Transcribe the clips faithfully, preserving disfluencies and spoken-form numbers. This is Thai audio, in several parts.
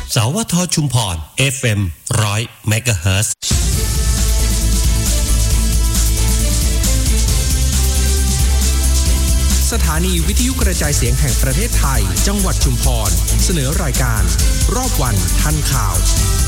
สวทชุมพร เอฟ เอ็ม หนึ่งร้อย เมกะเฮิรตซ์สถานีวิทยุกระจายเสียงแห่งประเทศไทยจังหวัดชุมพรเสนอรายการรอบวันทันข่าว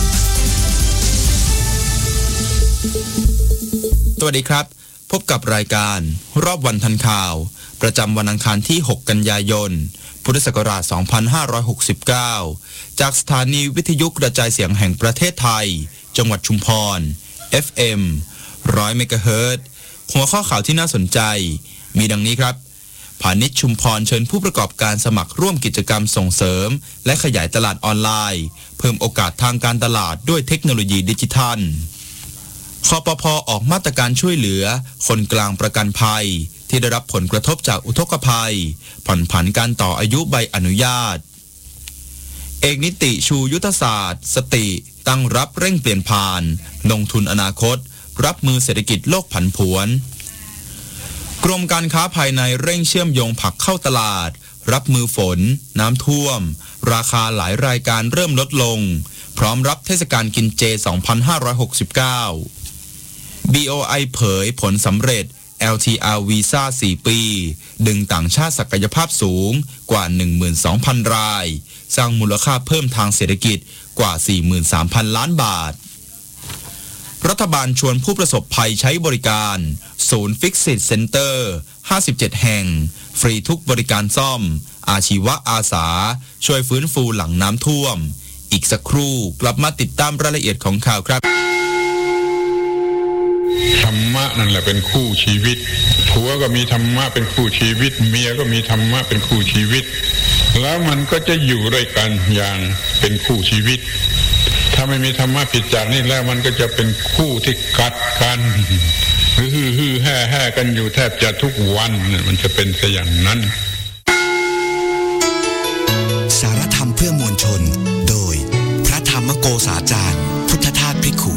สวัสดีครับพบกับรายการรอบวันทันข่าวประจำวันอังคารที่หกกันยายนพุทธศักราชสองพันห้าร้อยหกสิบเก้าจากสถานีวิทยุกระจายเสียงแห่งประเทศไทยจังหวัดชุมพร เอฟ เอ็ม หนึ่งร้อย เมกะเฮิรตซ์หัวข้อข่าวที่น่าสนใจมีดังนี้ครับพาณิชย์ชุมพรเชิญผู้ประกอบการสมัครร่วมกิจกรรมส่งเสริมและขยายตลาดออนไลน์เพิ่มโอกาสทางการตลาดด้วยเทคโนโลยีดิจิทัลคปภ.ออกมาตรการช่วยเหลือคนกลางประกันภัยที่ได้รับผลกระทบจากอุทกภัยผ่อนผันการต่ออายุใบอนุญาตเอกนิติชูยุทธศาสตร์สติตั้งรับเร่งเปลี่ยนผ่านลงทุนอนาคตรับมือเศรษฐกิจโลกผันผวนกรมการค้าภายในเร่งเชื่อมโยงผักเข้าตลาดรับมือฝนน้ำท่วมราคาหลายรายการเริ่มลดลงพร้อมรับเทศกาลกินเจ สองพันห้าร้อยหกสิบเก้า บี โอ ไอ เผยผลสำเร็จ แอล ที อาร์ วีซ่า สี่ปีดึงต่างชาติศักยภาพสูงกว่า หนึ่งหมื่นสองพัน รายสร้างมูลค่าเพิ่มทางเศรษฐกิจกว่า สี่หมื่นสามพัน ล้านบาทรัฐบาลชวนผู้ประสบภัยใช้บริการศูนย์ฟิกซิตเซ็นเตอร์ห้าสิบเจ็ดแห่งฟรีทุกบริการซ่อมอาชีวะอาสาช่วยฟื้นฟูหลังน้ำท่วมอีกสักครู่กลับมาติดตามรายละเอียดของข่าวครับธรรมะนั่นแหละเป็นคู่ชีวิตผัวก็มีธรรมะเป็นคู่ชีวิตเมียก็มีธรรมะเป็นคู่ชีวิตแล้วมันก็จะอยู่ด้วยกันอย่างเป็นคู่ชีวิตถ้าไม่มีธรรมะผิดจากนี้แล้วมันก็จะเป็นคู่ที่กัดกันฮือฮือแห่แห่กันอยู่แทบจะทุกวันมันจะเป็นซะอย่างนั้นสารธรรมเพื่อมวลชนโดยพระธรรมโกษาจารย์พุทธทาสภิกขุ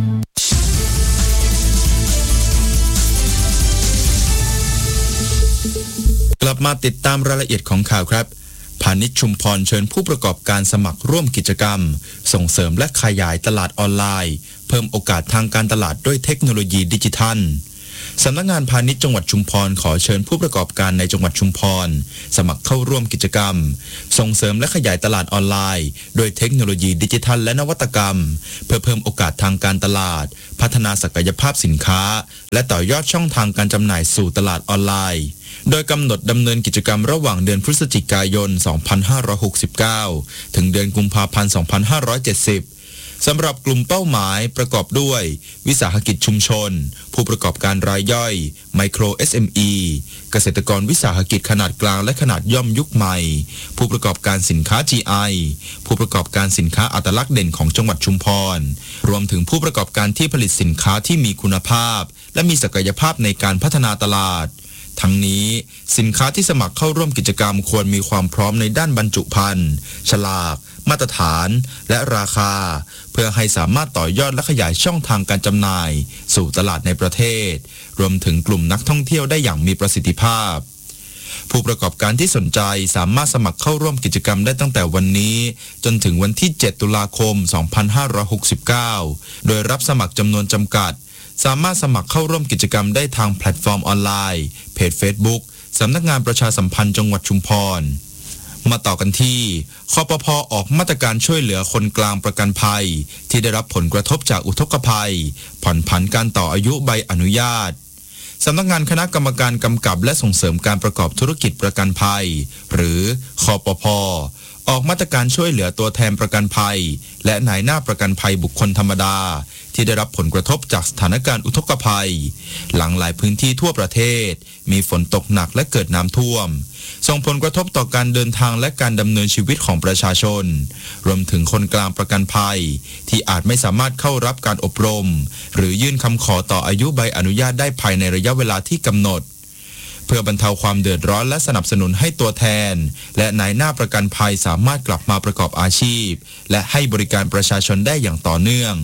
กลับมาติดตามรายละเอียดของข่าวครับพาณิชย์ชุมพรเชิญผู้ประกอบการสมัครร่วมกิจกรรมส่งเสริมและขยายตลาดออนไลน์เพิ่มโอกาสทางการตลาดด้วยเทคโนโลยีดิจิทัลสำนักงานพาณิชย์จังหวัดชุมพรขอเชิญผู้ประกอบการในจังหวัดชุมพรสมัครเข้าร่วมกิจกรรมส่งเสริมและขยายตลาดออนไลน์ด้วยเทคโนโลยีดิจิทัลและนวัตกรรมเพื่อเพิ่มโอกาสทางการตลาดพัฒนาศักยภาพสินค้าและต่อยอดช่องทางการจำหน่ายสู่ตลาดออนไลน์โดยกำหนดดำเนินกิจกรรมระหว่างเดือนพฤศจิกายน สองพันห้าร้อยหกสิบเก้า ถึงเดือนกุมภาพันธ์ สองพันห้าร้อยเจ็ดสิบ สำหรับกลุ่มเป้าหมายประกอบด้วยวิสาหกิจชุมชนผู้ประกอบการรายย่อยไมโคร เอส เอ็ม อี เกษตรกรวิสาหกิจขนาดกลางและขนาดย่อมยุคใหม่ผู้ประกอบการสินค้า จี ไอ ผู้ประกอบการสินค้าอัตลักษณ์เด่นของจังหวัดชุมพรรวมถึงผู้ประกอบการที่ผลิตสินค้าที่มีคุณภาพและมีศักยภาพในการพัฒนาตลาดทั้งนี้สินค้าที่สมัครเข้าร่วมกิจกรรมควรมีความพร้อมในด้านบรรจุภัณฑ์ฉลากมาตรฐานและราคาเพื่อให้สามารถต่อยอดและขยายช่องทางการจำหน่ายสู่ตลาดในประเทศรวมถึงกลุ่มนักท่องเที่ยวได้อย่างมีประสิทธิภาพผู้ประกอบการที่สนใจสามารถสมัครเข้าร่วมกิจกรรมได้ตั้งแต่วันนี้จนถึงวันที่เจ็ดตุลาคมสองพันห้าร้อยหกสิบเก้าโดยรับสมัครจำนวนจำกัดสามารถสมัครเข้าร่วมกิจกรรมได้ทางแพลตฟอร์มออนไลน์เพจ Facebook สำนักงานประชาสัมพันธ์จังหวัดชุมพรมาต่อกันที่คปภ.ออกมาตรการช่วยเหลือคนกลางประกันภัยที่ได้รับผลกระทบจากอุทกภัยผ่อนผันการต่ออายุใบอนุญาตสำนักงานคณะกรรมการกำกับและส่งเสริมการประกอบธุรกิจประกันภัยหรือคปภ.ออกมาตรการช่วยเหลือตัวแทนประกันภัยและนายหน้าประกันภัยบุคคลธรรมดาที่ได้รับผลกระทบจากสถานการณ์อุทกภัยหลังหลายพื้นที่ทั่วประเทศมีฝนตกหนักและเกิดน้ำท่วมส่งผลกระทบต่อการเดินทางและการดำเนินชีวิตของประชาชนรวมถึงคนกลางประกันภัยที่อาจไม่สามารถเข้ารับการอบรมหรือยื่นคำขอต่ออายุใบอนุญาตได้ภายในระยะเวลาที่กำหนดเพื่อบรรเทาความเดือดร้อนและสนับสนุนให้ตัวแทนและนายหน้าประกันภัยสามารถกลับมาประกอบอาชีพและให้บริการประชาชนได้อย่างต่อเนื่อง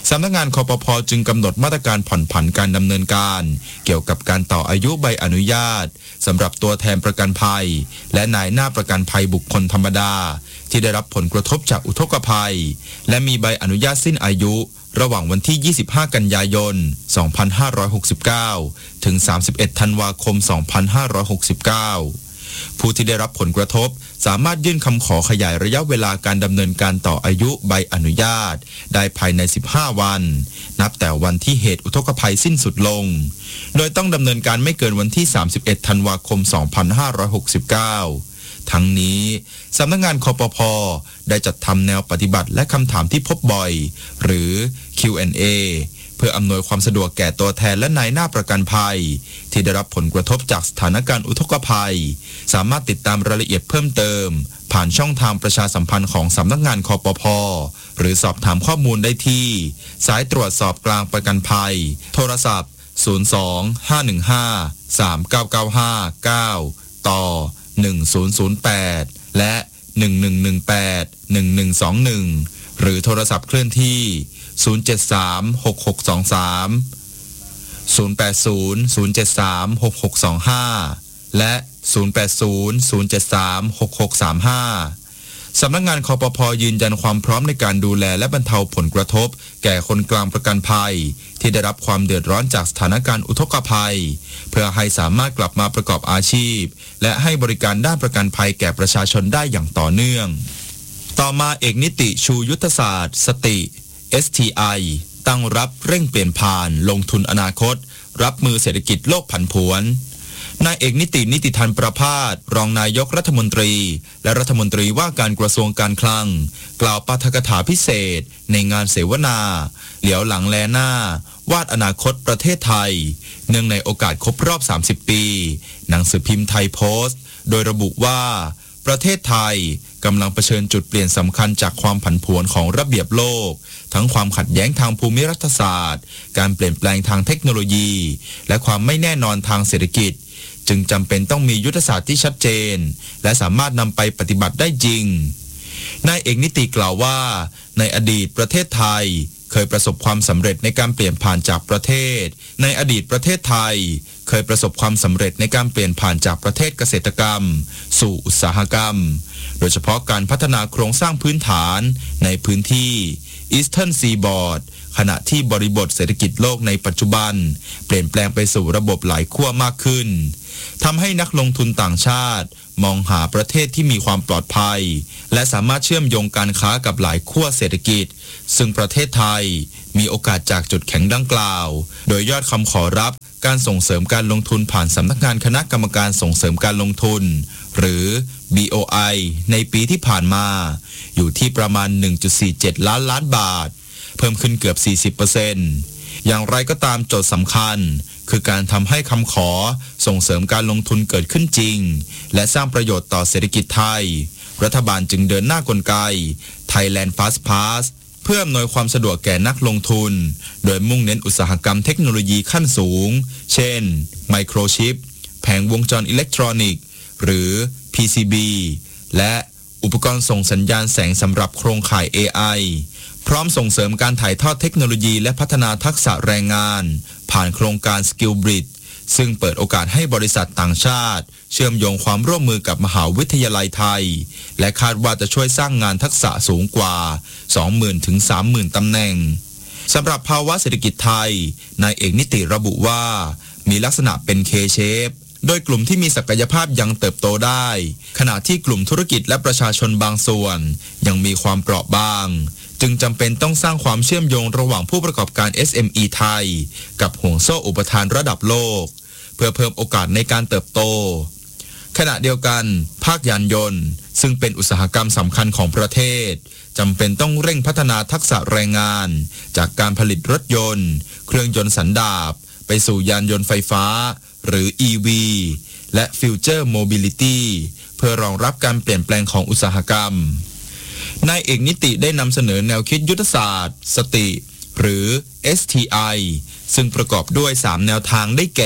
สำนักงานคปภ.จึงกำหนดมาตรการผ่อนผันการดำเนินการเกี่ยวกับการต่ออายุใบอนุญาตสำหรับตัวแทนประกันภัยและนายหน้าประกันภัยบุคคลธรรมดาที่ได้รับผลกระทบจากอุทกภัยและมีใบอนุญาตสิ้นอายุระหว่างวันที่ยี่สิบห้ากันยายนสองพันห้าร้อยหกสิบเก้าถึงสามสิบเอ็ดธันวาคมสองพันห้าร้อยหกสิบเก้าผู้ที่ได้รับผลกระทบสามารถยื่นคำขอขยายระยะเวลาการดำเนินการต่ออายุใบอนุญาตได้ภายในสิบห้าวันนับแต่วันที่เหตุอุทกภัยสิ้นสุดลงโดยต้องดำเนินการไม่เกินวันที่สามสิบเอ็ดธันวาคมสองพันห้าร้อยหกสิบเก้าทั้งนี้สำนักงานคปภ.ได้จัดทำแนวปฏิบัติและคำถามที่พบบ่อยหรือ คิว แอนด์ เอ เพื่ออำนวยความสะดวกแก่ตัวแทนและนายหน้าประกันภัยที่ได้รับผลกระทบจากสถานการณ์อุทกภัยสามารถติดตามรายละเอียดเพิ่มเติมผ่านช่องทางประชาสัมพันธ์ของสำนักงานคปภ.หรือสอบถามข้อมูลได้ที่สายตรวจสอบกลางประกันภัยโทรศัพท์ศูนย์ สอง ห้า หนึ่ง ห้า สาม เก้า เก้า ห้า เก้าต่อหนึ่ง ศูนย์ ศูนย์ แปดและหนึ่ง หนึ่ง หนึ่ง แปด หนึ่ง หนึ่ง สอง หนึ่งหรือโทรศัพท์เคลื่อนที่ศูนย์ เจ็ด สาม หก หก สอง สาม ศูนย์ แปด ศูนย์ ศูนย์ เจ็ด สาม หก หก สอง ห้าและศูนย์ แปด ศูนย์ ศูนย์ เจ็ด สาม หก หก สาม ห้าสำนักงานคปภ.ยืนยันความพร้อมในการดูแลและบรรเทาผลกระทบแก่คนกลางประกันภัยที่ได้รับความเดือดร้อนจากสถานการณ์อุทกภัยเพื่อให้สามารถกลับมาประกอบอาชีพและให้บริการด้านประกันภัยแก่ประชาชนได้อย่างต่อเนื่องต่อมาเอกนิติชูยุทธศาสตร์สติ เอส ที ไอ ตั้งรับเร่งเปลี่ยนผ่านลงทุนอนาคตรับมือเศรษฐกิจโลกผันผวนนายเอกนิตินิติธันประภาสรองนายกรัฐมนตรีและรัฐมนตรีว่าการกระทรวงการคลังกล่าวปาฐกถาพิเศษในงานเสวนาเหลียวหลังแลหน้าวาดอนาคตประเทศไทยเนื่องในโอกาสครบรอบสามสิบปีหนังสือพิมพ์ไทยโพสต์โดยระบุว่าประเทศไทยกำลังเผชิญจุดเปลี่ยนสำคัญจากความผันผวนของระเบียบโลกทั้งความขัดแย้งทางภูมิรัฐศาสตร์การเปลี่ยนแปลงทางเทคโนโลยีและความไม่แน่นอนทางเศรษฐกิจจึงจำเป็นต้องมียุทธศาสตร์ที่ชัดเจนและสามารถนำไปปฏิบัติได้จริงนายเอกนิติกล่าวว่าในอดีตประเทศไทยเคยประสบความสำเร็จในการเปลี่ยนผ่านจากประเทศในอดีตประเทศไทยเคยประสบความสำเร็จในการเปลี่ยนผ่านจากประเทศเกษตรกรรมสู่อุตสาหกรรมโดยเฉพาะการพัฒนาโครงสร้างพื้นฐานในพื้นที่ Eastern Seaboard ขณะที่บริบทเศรษฐกิจโลกในปัจจุบันเปลี่ยนแปลงไปสู่ระบบหลายขั้วมากขึ้นทำให้นักลงทุนต่างชาติมองหาประเทศที่มีความปลอดภัยและสามารถเชื่อมโยงการค้ากับหลายขั้วเศรษฐกิจซึ่งประเทศไทยมีโอกาสจากจุดแข็งดังกล่าวโดยยอดคำขอรับการส่งเสริมการลงทุนผ่านสำนักงานคณะกรรมการส่งเสริมการลงทุนหรือ บี โอ ไอ ในปีที่ผ่านมาอยู่ที่ประมาณ หนึ่งจุดสี่เจ็ด ล้านล้านบาทเพิ่มขึ้นเกือบ สี่สิบเปอร์เซ็นต์ อย่างไรก็ตามโจทย์สำคัญคือการทำให้คำขอส่งเสริมการลงทุนเกิดขึ้นจริงและสร้างประโยชน์ต่อเศรษฐกิจไทยรัฐบาลจึงเดินหน้ากลไก Thailand Fast Pass เพื่ออำนวยความสะดวกแก่นักลงทุนโดยมุ่งเน้นอุตสาหกรรมเทคโนโลยีขั้นสูงเช่นไมโครชิปแผงวงจรอิเล็กทรอนิกส์หรือ พี ซี บี และอุปกรณ์ส่งสัญญาณแสงสำหรับโครงข่าย เอ ไอ พร้อมส่งเสริมการถ่ายทอดเทคโนโลยีและพัฒนาทักษะแรงงานผ่านโครงการ Skill Bridge ซึ่งเปิดโอกาสให้บริษัทต่างชาติเชื่อมโยงความร่วมมือกับมหาวิทยาลัยไทยและคาดว่าจะช่วยสร้างงานทักษะสูงกว่า สองหมื่น ถึง สามหมื่น ตำแหน่งสำหรับภาวะเศรษฐกิจไทยนายเอกนิติระบุว่ามีลักษณะเป็น K-shape โดยกลุ่มที่มีศักยภาพยังเติบโตได้ขณะที่กลุ่มธุรกิจและประชาชนบางส่วนยังมีความเปราะบางจึงจำเป็นต้องสร้างความเชื่อมโยงระหว่างผู้ประกอบการ เอส เอ็ม อี ไทยกับห่วงโซ่อุปทานระดับโลกเพื่อเพิ่มโอกาสในการเติบโตขณะเดียวกันภาคยานยนต์ซึ่งเป็นอุตสาหกรรมสำคัญของประเทศจำเป็นต้องเร่งพัฒนาทักษะแรงงานจากการผลิตรถยนต์เครื่องยนต์สันดาปไปสู่ยานยนต์ไฟฟ้าหรือ อี วี และ Future Mobility เพื่อรองรับการเปลี่ยนแปลงของอุตสาหกรรมนายเอกนิติได้นำเสนอแนวคิดยุทธศาสตร์สติหรือ เอส ที ไอ ซึ่งประกอบด้วยสามแนวทางได้แก่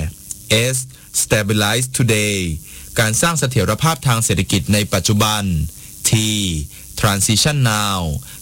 S Stabilize Today การสร้างเสถียรภาพทางเศรษฐกิจในปัจจุบัน T Transition Now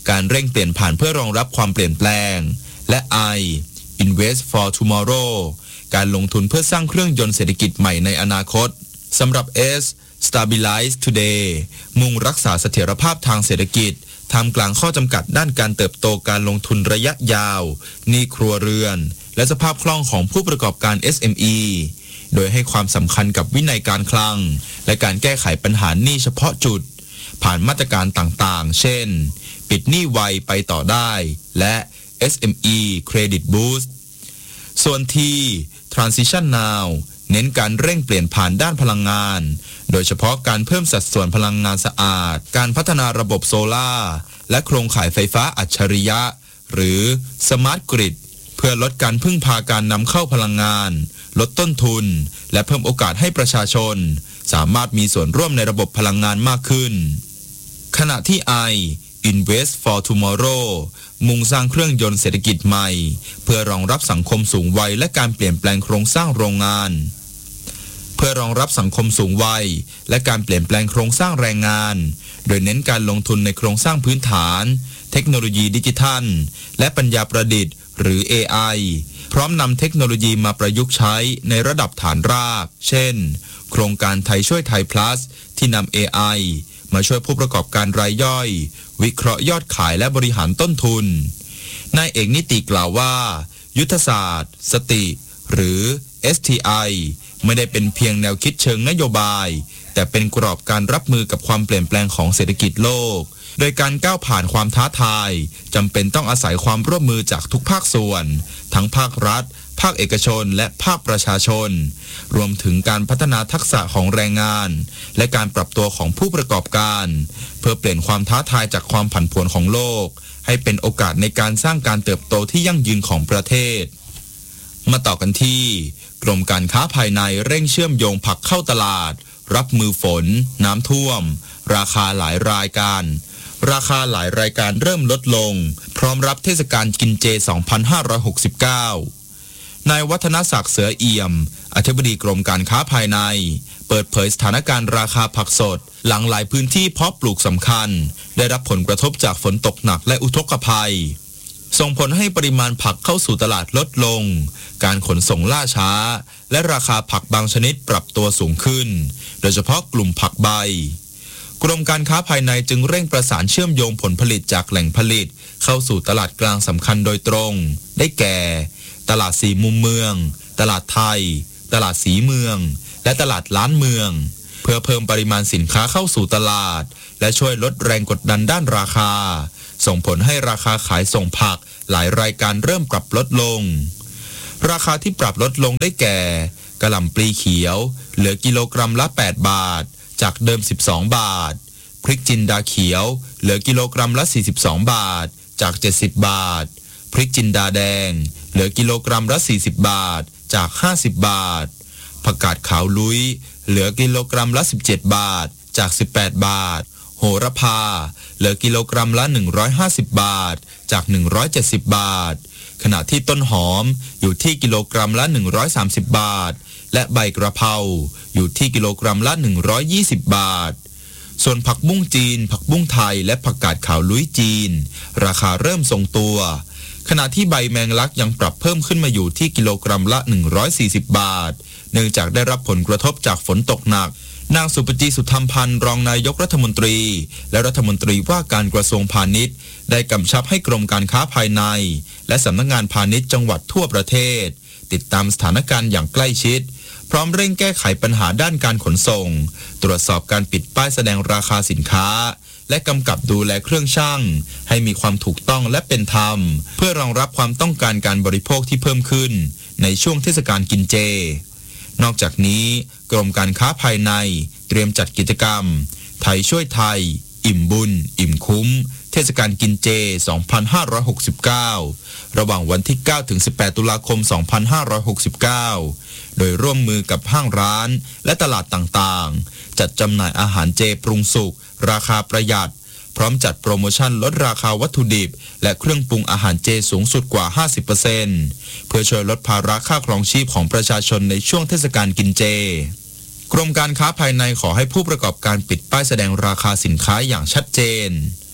การเร่งเปลี่ยนผ่านเพื่อรองรับความเปลี่ยนแปลงและ I Invest for Tomorrow การลงทุนเพื่อสร้างเครื่องยนต์เศรษฐกิจใหม่ในอนาคตสำหรับ S Stabilize Today มุ่งรักษาเสถียรภาพทางเศรษฐกิจท่ามกลางข้อจำกัดด้านการเติบโตการลงทุนระยะยาวหนี้ครัวเรือนและสภาพคล่องของผู้ประกอบการ เอส เอ็ม อี โดยให้ความสำคัญกับวินัยการคลังและการแก้ไขปัญหาหนี้เฉพาะจุดผ่านมาตรการต่างๆเช่นปิดหนี้ไวไปต่อได้และ เอส เอ็ม อี Credit Boost ส่วน T Transition Now เน้นการเร่งเปลี่ยนผ่านด้านพลังงานโดยเฉพาะการเพิ่มสัดส่วนพลังงานสะอาดการพัฒนาระบบโซล่าและโครงข่ายไฟฟ้าอัจฉริยะหรือ Smart Grid เพื่อลดการพึ่งพาการนำเข้าพลังงานลดต้นทุนและเพิ่มโอกาสให้ประชาชนสามารถมีส่วนร่วมในระบบพลังงานมากขึ้นขณะที่ I Invest for Tomorrow มุ่งสร้างเครื่องยนต์เศรษฐกิจใหม่เพื่อรองรับสังคมสูงวัยและการเปลี่ยนแปลงโครงสร้างโรงงานเพื่อรองรับสังคมสูงวัยและการเปลี่ยนแปลงโครงสร้างแรงงานโดยเน้นการลงทุนในโครงสร้างพื้นฐานเทคโนโลยีดิจิทัลและปัญญาประดิษฐ์หรือ เอ ไอ พร้อมนำเทคโนโลยีมาประยุกต์ใช้ในระดับฐานรากเช่นโครงการไทยช่วยไทย plus ที่นำ เอ ไอ มาช่วยผู้ประกอบการรายย่อยวิเคราะห์ยอดขายและบริหารต้นทุนนายเอกนิติกล่าวว่ายุทธศาสตร์สติหรือ เอส ที ไอ ไม่ได้เป็นเพียงแนวคิดเชิงนโยบายแต่เป็นกรอบการรับมือกับความเปลี่ยนแปลงของเศรษฐกิจโลกโดยการก้าวผ่านความท้าทายจำเป็นต้องอาศัยความร่วมมือจากทุกภาคส่วนทั้งภาครัฐภาคเอกชนและภาคประชาชนรวมถึงการพัฒนาทักษะของแรงงานและการปรับตัวของผู้ประกอบการเพื่อเปลี่ยนความท้าทายจากความผันผวนของโลกให้เป็นโอกาสในการสร้างการเติบโตที่ยั่งยืนของประเทศมาต่อกันที่กรมการค้าภายในเร่งเชื่อมโยงผักเข้าตลาดรับมือฝนน้ำท่วมราคาหลายรายการราคาหลายรายการเริ่มลดลงพร้อมรับเทศกาลกินเจ สองพันห้าร้อยหกสิบเก้านายวัฒนศักดิ์เสือเอี่ยมอธิบดีกรมการค้าภายในเปิดเผยสถานการณ์ราคาผักสดหลังหลายพื้นที่เพาะปลูกสำคัญได้รับผลกระทบจากฝนตกหนักและอุทกภัยส่งผลให้ปริมาณผักเข้าสู่ตลาดลดลงการขนส่งล่าช้าและราคาผักบางชนิดปรับตัวสูงขึ้นโดยเฉพาะกลุ่มผักใบกรมการค้าภายในจึงเร่งประสานเชื่อมโยงผลผลิตจากแหล่งผลิตเข้าสู่ตลาดกลางสำคัญโดยตรงได้แก่ตลาดสี่มุมเมืองตลาดไทยตลาดสีเมืองและตลาดล้านเมืองเพื่อเพิ่มปริมาณสินค้าเข้าสู่ตลาดและช่วยลดแรงกดดันด้านราคาส่งผลให้ราคาขายส่งผักหลายรายการเริ่มปรับลดลงราคาที่ปรับลดลงได้แก่กะหล่ำปลีเขียวเหลือกิโลกรัมละแปดบาทจากเดิมสิบสองบาทพริกจินดาเขียวเหลือกิโลกรัมละสี่สิบสองบาทจากเจ็ดสิบบาทพริกจินดาแดงเหลือกิโลกรัมละสี่สิบบาทจากห้าสิบบาทผักกาดขาวลุยเหลือกิโลกรัมละสิบเจ็ดบาทจากสิบแปดบาทโหระพาเหลือกิโลกรัมละหนึ่งร้อยห้าสิบบาทจากหนึ่งร้อยเจ็ดสิบบาทขณะที่ต้นหอมอยู่ที่กิโลกรัมละหนึ่งร้อยสามสิบบาทและใบกระเพราอยู่ที่กิโลกรัมละหนึ่งร้อยยี่สิบบาทส่วนผักบุ้งจีนผักบุ้งไทยและผักกาดขาวลุยจีนราคาเริ่มทรงตัวขณะที่ใบแมงลักยังปรับเพิ่มขึ้นมาอยู่ที่กิโลกรัมละหนึ่งร้อยสี่สิบบาทเนื่องจากได้รับผลกระทบจากฝนตกหนักนางสุปจีสุธรรมพันธ์รองนายกรัฐมนตรีและรัฐมนตรีว่าการกระทรวงพาณิชย์ได้กำชับให้กรมการค้าภายในและสำนักงานพาณิชย์จังหวัดทั่วประเทศติดตามสถานการณ์อย่างใกล้ชิดพร้อมเร่งแก้ไขปัญหาด้านการขนส่งตรวจสอบการปิดป้ายแสดงราคาสินค้าและกำกับดูแลเครื่องชั่งให้มีความถูกต้องและเป็นธรรมเพื่อรองรับความต้องการการบริโภคที่เพิ่มขึ้นในช่วงเทศกาลกินเจนอกจากนี้กรมการค้าภายในเตรียมจัดกิจกรรมไทยช่วยไทยอิ่มบุญอิ่มคุ้มเทศกาลกินเจ สองพันห้าร้อยหกสิบเก้า ระหว่างวันที่ เก้าถึงสิบแปด ตุลาคม สองพันห้าร้อยหกสิบเก้า โดยร่วมมือกับห้างร้านและตลาดต่างๆจัดจำหน่ายอาหารเจปรุงสุกราคาประหยัดพร้อมจัดโปรโมชั่นลดราคาวัตถุดิบและเครื่องปรุงอาหารเจสูงสุดกว่า ห้าสิบเปอร์เซ็นต์ เพื่อช่วยลดภาระค่าครองชีพของประชาชนในช่วงเทศกาลกินเจกรมการค้าภายในขอให้ผู้ประกอบการปิดป้ายแสดงราคาสินค้าอย่างชัดเจน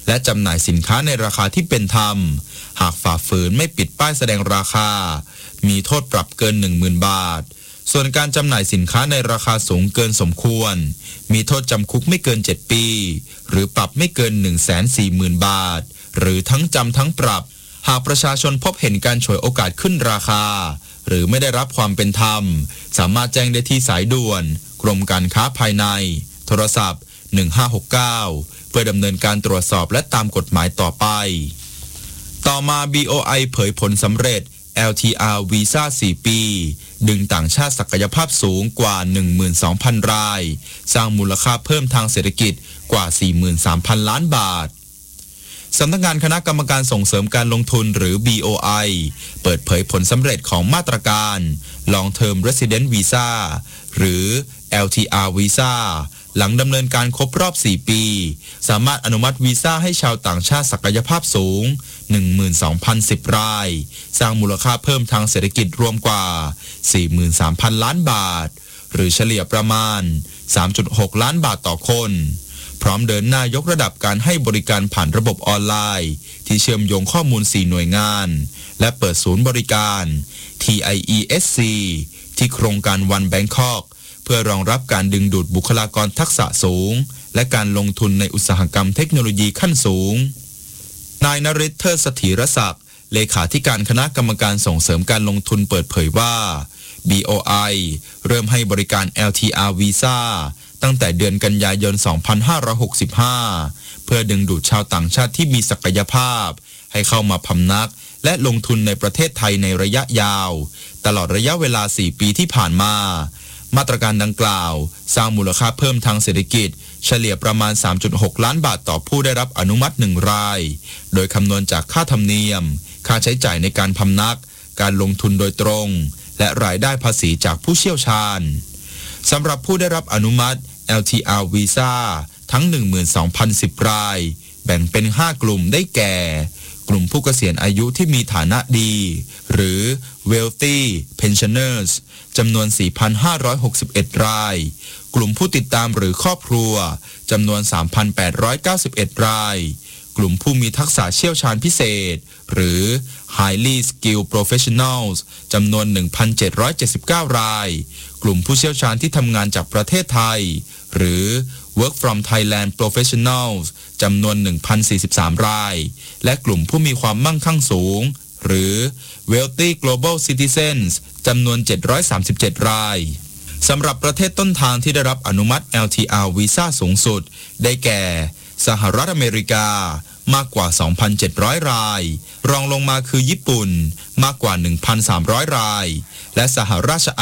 และจำหน่ายสินค้าในราคาที่เป็นธรรมหากฝ่าฝืนไม่ปิดป้ายแสดงราคามีโทษปรับเกิน หนึ่งหมื่น บาทส่วนการจำหน่ายสินค้าในราคาสูงเกินสมควรมีโทษจำคุกไม่เกินเจ็ดปีหรือปรับไม่เกิน หนึ่งแสนสี่หมื่น บาทหรือทั้งจำทั้งปรับหากประชาชนพบเห็นการฉวยโอกาสขึ้นราคาหรือไม่ได้รับความเป็นธรรมสามารถแจ้งได้ที่สายด่วนกรมการค้าภายในโทรศัพท์หนึ่งห้าหกเก้าเพื่อดำเนินการตรวจสอบและตามกฎหมายต่อไปต่อมา บี โอ ไอ เผยผลสำเร็จ แอล ที อาร์ วีซ่า สี่ ปีดึงต่างชาติศักยภาพสูงกว่า หนึ่งหมื่นสองพัน รายสร้างมูลค่าเพิ่มทางเศรษฐกิจกว่า สี่หมื่นสามพัน ล้านบาทสำนักงานคณะกรรมการส่งเสริมการลงทุนหรือ บี โอ ไอ เปิดเผยผลสำเร็จของมาตรการ Long Term Resident Visa หรือ แอล ที อาร์ Visa หลังดำเนินการครบรอบ สี่ ปีสามารถอนุมัติวีซ่าให้ชาวต่างชาติศักยภาพสูง หนึ่งหมื่นสองพันสิบ รายสร้างมูลค่าเพิ่มทางเศรษฐกิจรวมกว่า สี่หมื่นสามพัน ล้านบาทหรือเฉลี่ยประมาณ สามจุดหก ล้านบาทต่อคนพร้อมเดินหน้ายกระดับการให้บริการผ่านระบบออนไลน์ที่เชื่อมโยงข้อมูล สี่ หน่วยงานและเปิดศูนย์บริการ ที ไอ อี เอส ซี ที่โครงการ One Bangkok เพื่อรองรับการดึงดูดบุคลากรทักษะสูงและการลงทุนในอุตสาหกรรมเทคโนโลยีขั้นสูงนายนฤทธิ์ เทิดเสถียรศักดิ์เลขาธิการคณะกรรมการส่งเสริมการลงทุนเปิดเผยว่า บี โอ ไอ เริ่มให้บริการ แอล ที อาร์ Visa ตั้งแต่เดือนกันยายน สองพันห้าร้อยหกสิบห้า เพื่อดึงดูดชาวต่างชาติที่มีศักยภาพให้เข้ามาพำนักและลงทุนในประเทศไทยในระยะยาวตลอดระยะเวลา สี่ ปีที่ผ่านมามาตรการดังกล่าวสร้างมูลค่าเพิ่มทางเศรษฐกิจเฉลี่ยประมาณ สามจุดหก ล้านบาทต่อผู้ได้รับอนุมัติหนึ่งรายโดยคำนวณจากค่าธรรมเนียมค่าใช้จ่ายในการพำนักการลงทุนโดยตรงและรายได้ภาษีจากผู้เชี่ยวชาญสำหรับผู้ได้รับอนุมัติ แอล ที อาร์ Visa ทั้ง หนึ่งหมื่นสองพันสิบ รายแบ่งเป็น ห้ากลุ่มได้แก่กลุ่มผู้เกษียณอายุที่มีฐานะดีหรือ Wealthy Pensioners จำนวน สี่พันห้าร้อยหกสิบเอ็ด รายกลุ่มผู้ติดตามหรือครอบครัวจำนวน สามพันแปดร้อยเก้าสิบเอ็ด รายกลุ่มผู้มีทักษะเชี่ยวชาญพิเศษหรือ Highly Skilled Professionals จำนวน หนึ่งพันเจ็ดร้อยเจ็ดสิบเก้า รายกลุ่มผู้เชี่ยวชาญที่ทำงานจากประเทศไทยหรือ Work from Thailand Professionals จำนวน หนึ่งพันสี่สิบสาม รายและกลุ่มผู้มีความมั่งคั่งสูงหรือ Wealthy Global Citizens จำนวน เจ็ดร้อยสามสิบเจ็ด รายสำหรับประเทศต้นทางที่ได้รับอนุมัติ แอล ที อาร์ Visa สูงสุดได้แก่สหรัฐอเมริกามากกว่า สองพันเจ็ดร้อย รายรองลงมาคือญี่ปุ่นมากกว่า หนึ่งพันสามร้อย รายและสหราช